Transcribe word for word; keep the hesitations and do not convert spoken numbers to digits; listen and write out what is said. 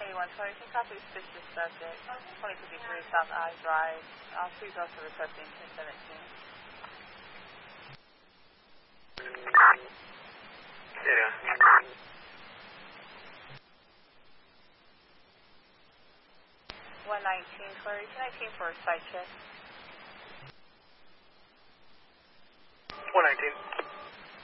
eighty-one twenty, can you copy suspicious subject, twenty fifty-three South I Drive. Uh, please also requesting ten seventeen. Yeah. one nineteen, Clary, two nineteen for a site check.